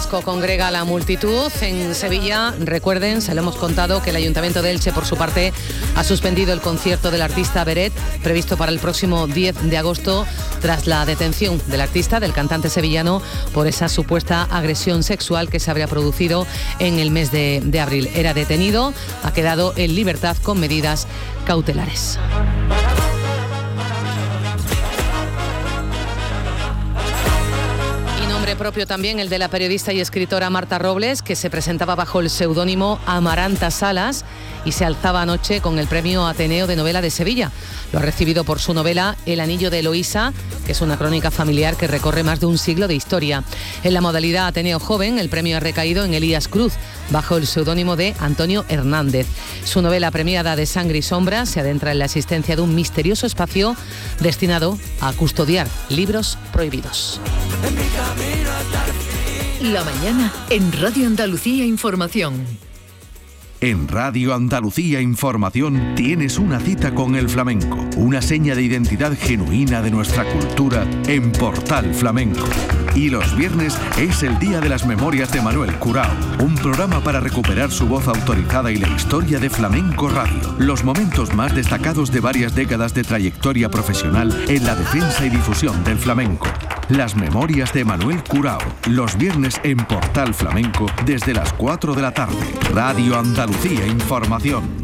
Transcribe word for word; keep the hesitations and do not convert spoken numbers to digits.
vasco congrega a la multitud. En Sevilla, recuerden, se lo hemos contado, que el Ayuntamiento de Elche, por su parte, ha suspendido el concierto del artista Beret, previsto para el próximo diez de agosto, tras la detención del artista, del cantante sevillano, por esa supuesta agresión sexual que se habría producido en el mes de, de abril. Era detenido, ha quedado en libertad con medidas cautelares. Propio también el de la periodista y escritora Marta Robles, que se presentaba bajo el seudónimo Amaranta Salas y se alzaba anoche con el premio Ateneo de Novela de Sevilla. Lo ha recibido por su novela El anillo de Eloísa, que es una crónica familiar que recorre más de un siglo de historia. En la modalidad Ateneo Joven, el premio ha recaído en Elías Cruz, bajo el seudónimo de Antonio Hernández. Su novela premiada De sangre y sombra se adentra en la existencia de un misterioso espacio destinado a custodiar libros prohibidos. La mañana en Radio Andalucía Información. En Radio Andalucía Información tienes una cita con el flamenco, una seña de identidad genuina de nuestra cultura en Portal Flamenco. Y los viernes es el Día de las Memorias de Manuel Curao, un programa para recuperar su voz autorizada y la historia de Flamenco Radio. Los momentos más destacados de varias décadas de trayectoria profesional en la defensa y difusión del flamenco. Las Memorias de Manuel Curao, los viernes en Portal Flamenco desde las cuatro de la tarde. Radio Andalucía Información.